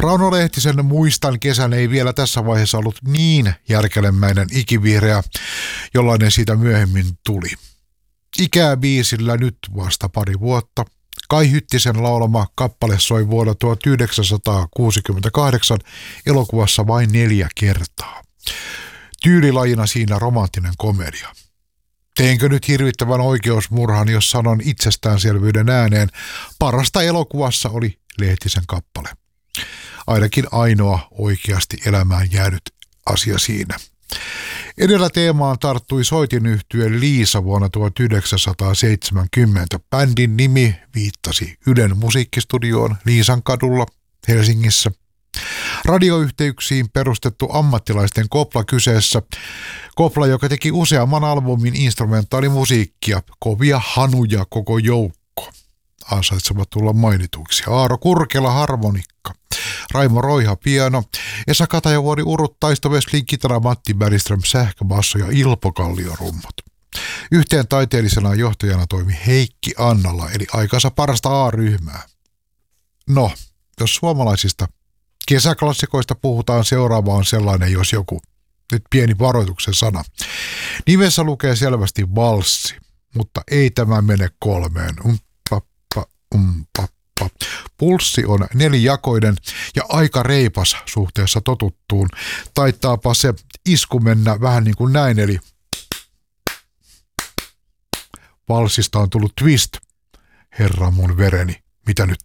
Rauno Lehtisen Muistan kesän ei vielä tässä vaiheessa ollut niin järkälemäinen ikivihreä, jollainen siitä myöhemmin tuli. Ikää biisillä nyt vasta pari vuotta. Kai Hyttisen laulama kappale soi vuonna 1968 elokuvassa vain 4 kertaa. Tyylilajina siinä romanttinen komedia. Teenkö nyt hirvittävän oikeusmurhan, jos sanon itsestäänselvyyden ääneen? Parasta elokuvassa oli Lehtisen kappale. Ainakin ainoa oikeasti elämään jäänyt asia siinä. Edellä teemaan tarttui soitinyhtye Liisa vuonna 1970. Bändin nimi viittasi Ylen musiikkistudioon Liisan kadulla Helsingissä. Radioyhteyksiin perustettu ammattilaisten kopla kyseessä. Kopla, joka teki useamman albumin instrumentaalimusiikkia, kovia hanuja koko joukko. Ansaitsevat tulla mainituiksi. Aaro Kurkela harmonikka, Raimo Roiha piano, Esa Katajavuori urut, Taisto Westlin kitara, Matti Bergström sähköbasso ja Ilpo Kallio rummut. Yhteen taiteellisena johtajana toimi Heikki Annala, eli aikansa parasta A-ryhmää. No, jos suomalaisista kesäklassikoista puhutaan, seuraava on sellainen, jos joku. Nyt pieni varoituksen sana. Nimessä lukee selvästi valssi, mutta ei tämä mene 3. Pulssi on 4-jakoinen ja aika reipas suhteessa totuttuun. Taitaapa se isku mennä vähän niin kuin näin, eli valssista on tullut twist. Herra mun vereni, mitä nyt